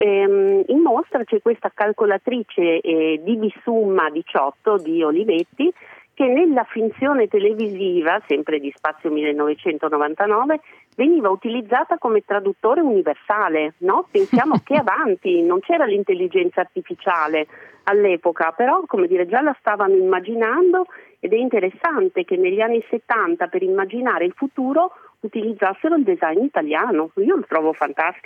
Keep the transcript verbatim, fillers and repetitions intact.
ehm, in mostra c'è questa calcolatrice eh, di Bisumma diciotto di Olivetti, che nella finzione televisiva, sempre di Spazio millenovecentonovantanove, veniva utilizzata come traduttore universale, no? Pensiamo che avanti, non c'era l'intelligenza artificiale all'epoca, però come dire già la stavano immaginando, ed è interessante che negli anni settanta per immaginare il futuro utilizzassero il design italiano. Io lo trovo fantastico.